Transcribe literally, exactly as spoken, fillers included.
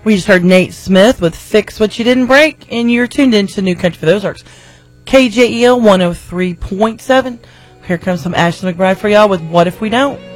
We just heard Nate Smith with Fix What You Didn't Break, and you're tuned into New Country for the Ozarks. K J E L one oh three point seven. Here comes some Ashley McBride for y'all with What If We Don't.